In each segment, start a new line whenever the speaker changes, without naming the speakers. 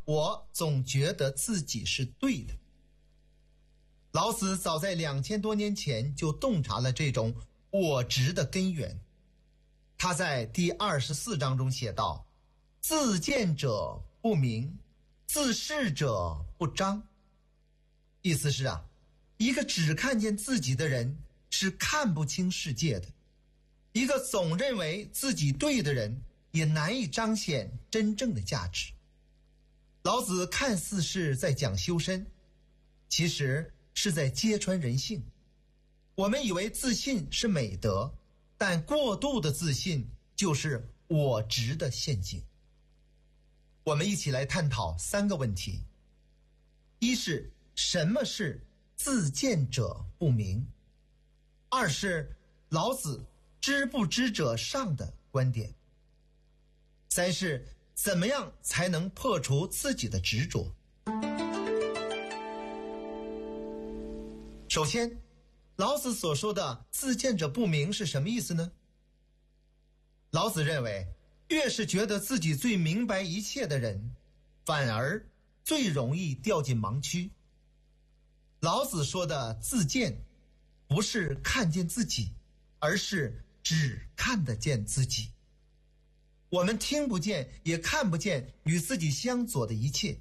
我总觉得自己是对的。老子早在2000多年前就洞察了这种我执的根源。他在第24章中写道：自见者不明，自是者不彰。意思是一个只看见自己的人是看不清世界的，一个总认为自己对的人也难以彰显真正的价值。老子看似是在讲修身，其实是在揭穿人性。我们以为自信是美德，但过度的自信就是我执的陷阱。我们一起来探讨3个问题：一是什么是自见者不明；二是老子知不知者上的观点；三是怎么样才能破除自己的执着。首先，老子所说的自见者不明是什么意思呢？老子认为，越是觉得自己最明白一切的人，反而最容易掉进盲区。老子说的自见，不是看见自己，而是只看得见自己。我们听不见也看不见与自己相左的一切。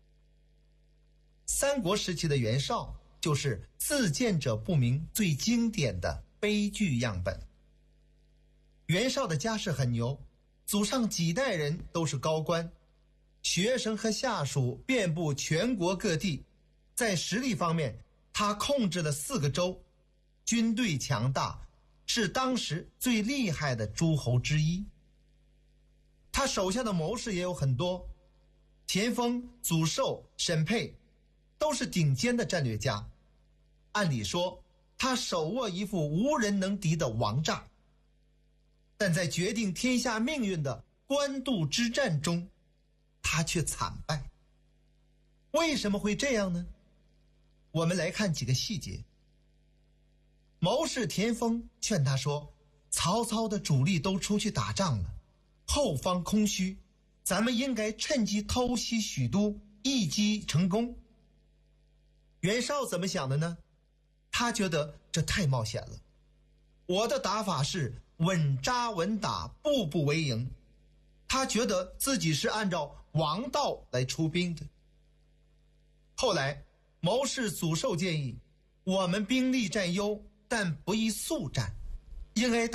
三国时期的袁绍就是自见者不明最经典的悲剧样本。袁绍的家世很牛，祖上几代人都是高官，学生和下属遍布全国各地。在实力方面，他控制了4个州，军队强大，是当时最厉害的诸侯之一。他手下的谋士也有很多，田丰、祖寿、沈佩都是顶尖的战略家。按理说，他手握一副无人能敌的王炸，但在决定天下命运的官渡之战中，他却惨败。为什么会这样呢？我们来看几个细节。谋士田丰劝他说，曹操的主力都出去打仗了，后方空虚，咱们应该趁机偷袭许都，一击成功。袁绍怎么想的呢？他觉得这太冒险了，我的打法是稳扎稳打，步步为营。他觉得自己是按照王道来出兵的。后来谋士祖寿建议，我们兵力占优，但不宜速战，应该打